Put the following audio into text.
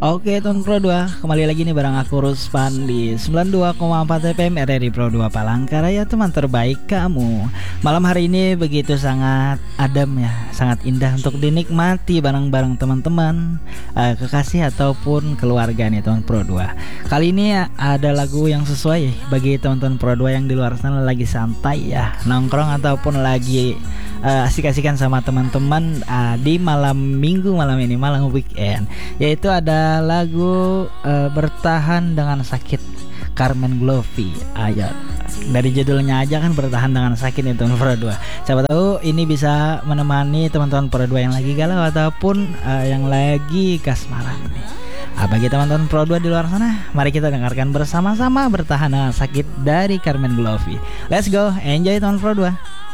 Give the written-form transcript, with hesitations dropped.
Oke, Ton Pro 2, kembali lagi nih bareng aku Ruspan di 92,4 FM RRI Pro 2 Palangkaraya, teman terbaik kamu. Malam hari ini begitu sangat adem ya, sangat indah untuk dinikmati bareng-bareng teman-teman, kekasih ataupun keluarga nih Ton Pro 2. Kali ini ada lagu yang sesuai bagi teman-teman Pro 2 yang di luar sana lagi santai ya, nongkrong ataupun lagi asik-asikan sama teman-teman di malam minggu, malam ini malam weekend, yaitu ada lagu Bertahan Dengan Sakit Carmen Glovi. Ayo, dari judulnya aja kan bertahan dengan sakit nih teman Pro 2. Siapa tahu ini bisa menemani teman-teman Pro 2 yang lagi galau ataupun yang lagi kasmaran nih. Bagi teman-teman Pro 2 di luar sana, mari kita dengarkan bersama-sama Bertahan Dengan Sakit dari Carmen Glovi. Let's go, enjoy teman Pro 2.